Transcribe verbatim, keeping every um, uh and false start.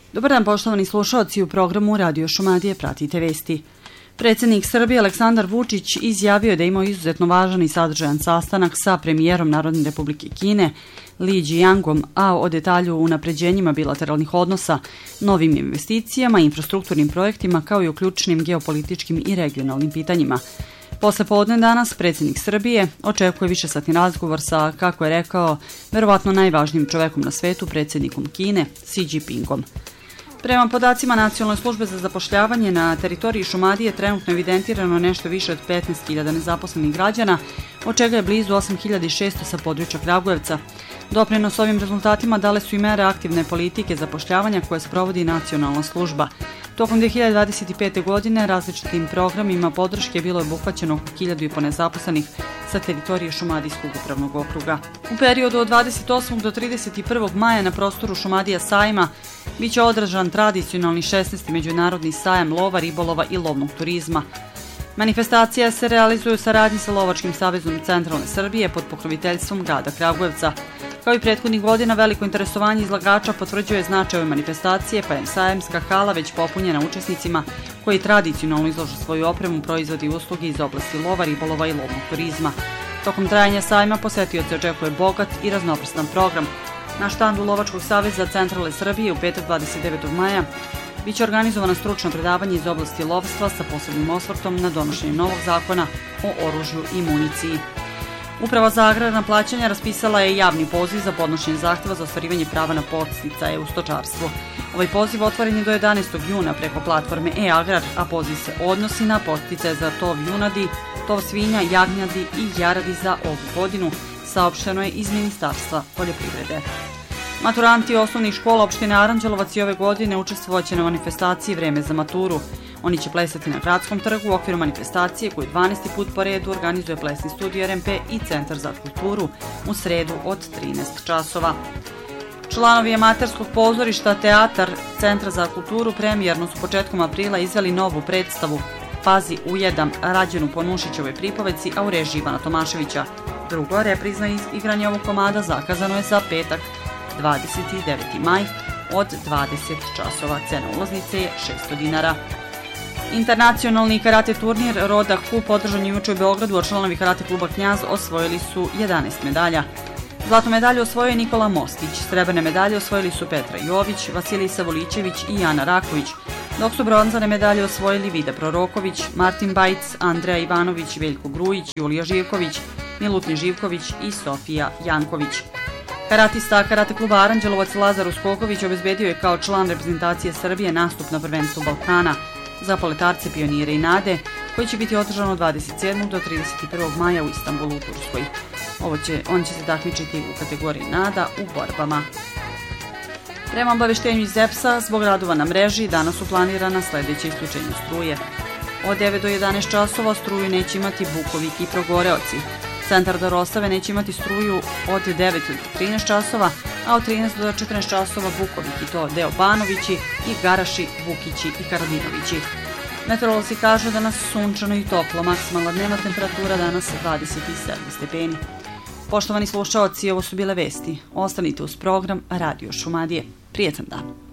Dobar dan, poštovani slušaoci, u programu Radio Šumadije pratite vesti. Predsjednik Srbije Aleksandar Vučić izjavio je da je imao izuzetno važan i sadržajan sastanak sa premijerom Narodne Republike Kine Li Jiyangom, a o detalju unapređenjima bilateralnih odnosa, novim investicijama, infrastrukturnim projektima kao i o ključnim geopolitičkim i regionalnim pitanjima. Posle podne danas predsjednik Srbije očekuje višesatni razgovor sa, kako je rekao, verovatno najvažnijim čovekom na svetu, predsjednikom Kine, Xi Jinpingom. Prema podacima Nacionalne službe za zapošljavanje, na teritoriji Šumadije trenutno evidentirano nešto više od petnaest hiljada nezaposlenih građana, od čega je blizu osam hiljada šesto sa područja Kragujevca. Doprinos ovim rezultatima dale su i mere aktivne politike zapošljavanja koje sprovodi Nacionalna služba. Tokom dve hiljade dvadeset pete. godine različitim programima podrške bilo je obuhvaćeno oko hiljadu i po nezaposlenih sa teritorije Šumadijskog upravnog okruga. U periodu od dvadeset osmog do trideset prvog maja na prostoru Šumadija sajma biće održan tradicionalni šesnaesti međunarodni sajam lova, ribolova i lovnog turizma. Manifestacija se realizuje u saradnji sa Lovačkim savezom Centralne Srbije pod pokroviteljstvom grada Kragujevca. Kao i prethodnih godina, veliko interesovanje izlagača potvrđuje značaj ove manifestacije, pa je sajamska hala već popunjena učesnicima koji tradicionalno izlože svoju opremu, proizvodi i usluge iz oblasti lova, ribolova i lovnog turizma. Tokom trajanja sajma posetioce očekuje bogat i raznovrstan program. Na štandu Lovačkog saveza Centralne Srbije u petak dvadeset devetog maja biće organizovano stručno predavanje iz oblasti lovstva sa posebnim osvrtom na donošenje novog zakona o oružju i municiji. Uprava za agrarna plaćanja raspisala je javni poziv za podnošenje zahteva za ostvarivanje prava na podsticaje u stočarstvu. Ovaj poziv otvoren je do jedanaestog juna preko platforme e-agrar, a poziv se odnosi na podsticaje za tov junadi, tov svinja, jagnjadi i jaradi za ovu godinu, saopšteno je iz Ministarstva poljoprivrede. Maturanti osnovnih škola opštine Aranđelovac i ove godine učestvovaće na manifestaciji Vreme za maturu. Oni će plesati na Gradskom trgu u okviru manifestacije koju dvanaesti put po redu organizuje Plesni studio er em pe i Centar za kulturu u sredu od trinaest časova. Članovi amaterskog pozorišta Teatar Centra za kulturu premijerno su početkom aprila izveli novu predstavu Pazi ujedam, rađenu po Nušićevoj pripovedci, a u režiji Ivana Tomaševića. Drugo, reprizno igranje ovog komada zakazano je za petak dvadeset deveti maj od dvadeset časova. Cena ulaznice je šesto dinara. Internacionalni karate turnir Roda Kup održan je juče u Beogradu, a članovi karate kluba Knjaz osvojili su jedanaest medalja. Zlatnu medalju osvojio je Nikola Mostić, srebrne medalje osvojili su Petra Jović, Vasilij Savolićević i Jana Raković, dok su bronzane medalje osvojili Vida Proroković, Martin Bajc, Andreja Ivanović, Veljko Grujić, Julija Živković, Milutin Živković i Sofija Janković. Karatista karate kluba Aranđelovac Lazar Uskoković obezbedio je kao član reprezentacije Srbije nastup na prvenstvu Balkana za poletarce, pionire i nade, koji će biti održano od dvadeset sedmog do trideset prvog maja u Istanbulu u Turskoj. Ovo će, on će se takmičiti u kategoriji nada u borbama. Prema obaveštenju iz E P S-a, zbog radova na mreži, danas su planirana sledeće isključenja struje. Od devet do jedanaest časova struju neće imati Bukovik i Progoreoci. Centar do Rostave neće imati struju od devet do trinaest časova, a od trinaest do četrnaest časova Bukovik, i to Deo Banovići i Garaši, Vukići i Karadinovići. Meteorolozi kažu da nas sunčano i toplo, maksimalna dnevna temperatura danas dvadeset sedam stepeni. Poštovani slušaoci, ovo su bile vesti. Ostanite uz program Radio Šumadije. Prijetan dan.